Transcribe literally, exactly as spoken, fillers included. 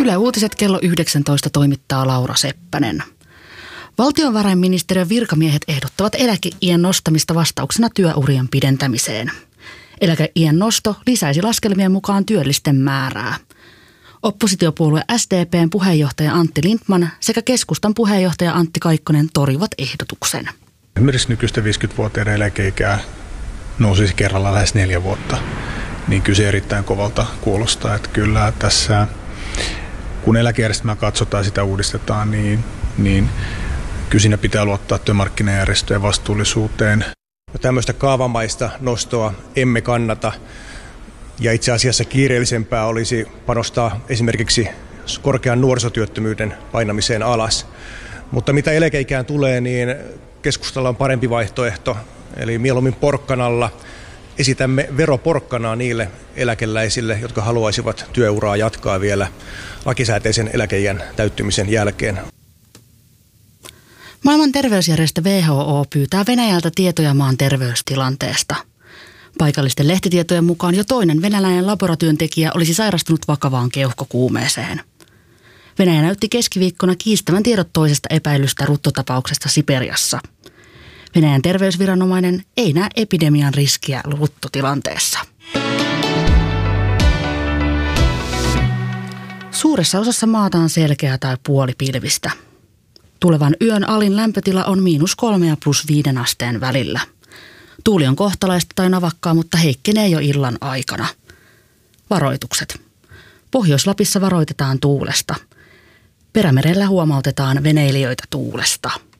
Yle Uutiset kello yhdeksäntoista toimittaa Laura Seppänen. Valtiovarainministeriön virkamiehet ehdottavat eläkeiän nostamista vastauksena työurien pidentämiseen. Eläkeiän nosto lisäisi laskelmien mukaan työllisten määrää. Oppositiopuolue S D P:n puheenjohtaja Antti Lindtman sekä keskustan puheenjohtaja Antti Kaikkonen torjuvat ehdotuksen. Esimerkiksi nykyistä viisikymmentävuotiaiden eläkeikää nousisi kerralla lähes neljä vuotta, niin kyse erittäin kovalta kuulostaa. Että kyllä tässä, kun eläkejärjestelmää katsotaan ja sitä uudistetaan, niin, niin kyllä siinä pitää luottaa työmarkkinajärjestöjen vastuullisuuteen. Tämmöistä kaavamaista nostoa emme kannata. Ja itse asiassa kiireellisempää olisi panostaa esimerkiksi korkean nuorisotyöttömyyden painamiseen alas. Mutta mitä eläkeikään tulee, niin keskustalla on parempi vaihtoehto. Eli mieluummin porkkanalla esitämme veroporkkanaa niille eläkeläisille, jotka haluaisivat työuraa jatkaa vielä lakisääteisen eläkeiän täyttymisen jälkeen. Maailman terveysjärjestö W H O pyytää Venäjältä tietoja maan terveystilanteesta. Paikallisten lehtitietojen mukaan jo toinen venäläinen laboratyöntekijä olisi sairastunut vakavaan keuhkokuumeeseen. Venäjä näytti keskiviikkona kiistävän tiedot toisesta epäilystä ruttotapauksesta Siperiassa. Venäjän terveysviranomainen ei näe epidemian riskiä ruttotilanteessa. Suuressa osassa maata on selkeää tai puolipilvistä. Tulevan yön alin lämpötila on miinus kolme ja plus viiden asteen välillä. Tuuli on kohtalaista tai navakkaa, mutta heikkenee jo illan aikana. Varoitukset. Pohjois-Lapissa varoitetaan tuulesta. Perämerellä huomautetaan veneilijöitä tuulesta.